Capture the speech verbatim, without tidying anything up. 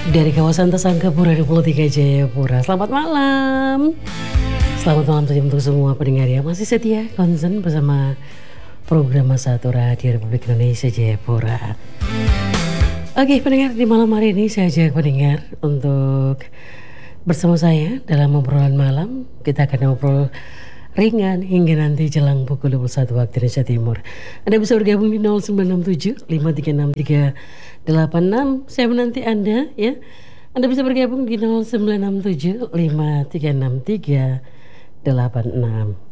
dari kawasan Tasangkapura dua puluh tiga Jayapura. Selamat malam. Selamat malam untuk semua pendengar yang masih setia konsen bersama program Satu Radio Republik Indonesia Jayapura. Oke pendengar, di malam hari ini saya ajak pendengar untuk bersama saya dalam obrolan malam. Kita akan ngobrol ringan hingga nanti jelang pukul dua puluh satu waktu Indonesia Timur. Anda bisa bergabung di nol sembilan enam tujuh lima tiga enam tiga delapan enam. Saya menanti Anda ya. Anda bisa bergabung di nol sembilan enam tujuh lima tiga enam tiga delapan enam.